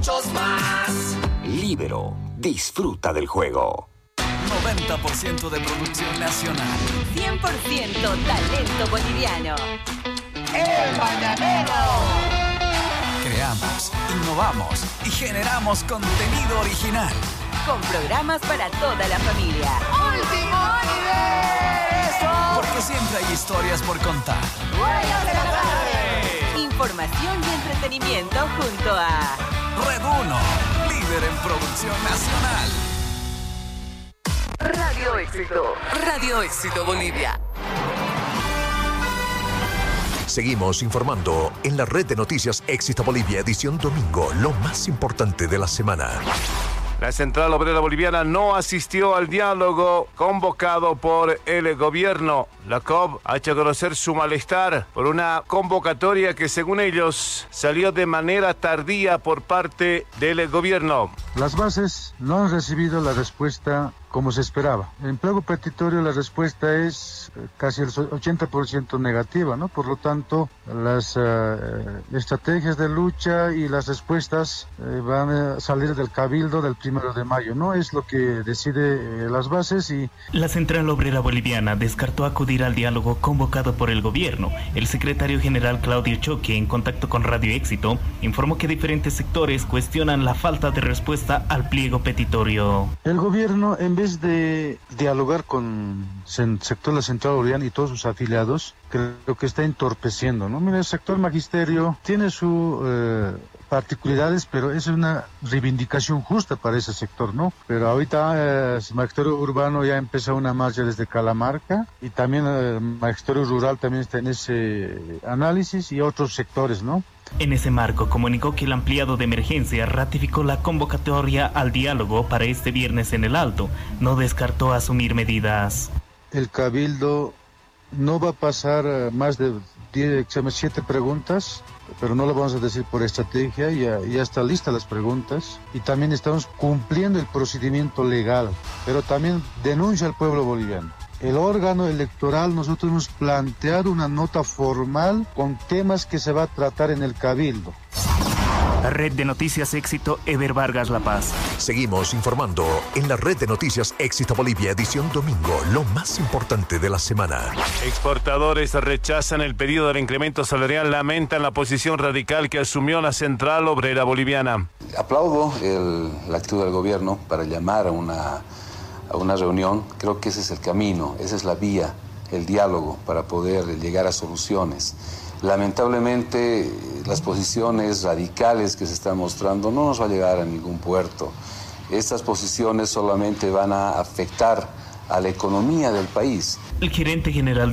más. Libero, disfruta del juego. 90% de producción nacional. 100% talento boliviano. El Mañanero. Creamos, innovamos y generamos contenido original. Con programas para toda la familia. ¡Último universo! Porque siempre hay historias por contar. ¡Huellas de la tarde! Información y entretenimiento junto a Red 1, líder en producción nacional. Radio Éxito. Radio Éxito Bolivia. Seguimos informando en la red de noticias Éxito Bolivia, edición domingo, lo más importante de la semana. La Central Obrera Boliviana no asistió al diálogo convocado por el gobierno. La COB ha hecho conocer su malestar por una convocatoria que, según ellos, salió de manera tardía por parte del gobierno. Las bases no han recibido la respuesta como se esperaba. En pliego petitorio la respuesta es casi el 80% negativa, ¿no? Por lo tanto, las estrategias de lucha y las respuestas van a salir del cabildo del 1 de mayo, ¿no? Es lo que decide las bases y... La Central Obrera Boliviana descartó acudir al diálogo convocado por el gobierno. El secretario general Claudio Choque, en contacto con Radio Éxito, informó que diferentes sectores cuestionan la falta de respuesta al pliego petitorio. El gobierno, en vez de dialogar con el sector de la Central Boliviana y todos sus afiliados, creo que está entorpeciendo, ¿no? Mira, el sector magisterio tiene sus particularidades, pero es una reivindicación justa para ese sector, ¿no? Pero ahorita el magisterio urbano ya empezó una marcha desde Calamarca y también el magisterio rural también está en ese análisis y otros sectores, ¿no? En ese marco, comunicó que el ampliado de emergencia ratificó la convocatoria al diálogo para este viernes en el Alto. No descartó asumir medidas. El Cabildo no va a pasar más de 7 preguntas, pero no lo vamos a decir por estrategia, ya está lista las preguntas y también estamos cumpliendo el procedimiento legal, pero también denuncia al pueblo boliviano. El órgano electoral, nosotros hemos planteado una nota formal con temas que se va a tratar en el Cabildo. Red de Noticias Éxito, Ever Vargas, La Paz. Seguimos informando en la red de noticias Éxito Bolivia, edición domingo, lo más importante de la semana. Exportadores rechazan el pedido del incremento salarial, lamentan la posición radical que asumió la Central Obrera Boliviana. Aplaudo la actitud del gobierno para llamar a una reunión. Creo que ese es el camino, esa es la vía, el diálogo para poder llegar a soluciones. Lamentablemente, las posiciones radicales que se están mostrando no nos va a llegar a ningún puerto. Estas posiciones solamente van a afectar a la economía del país. El gerente general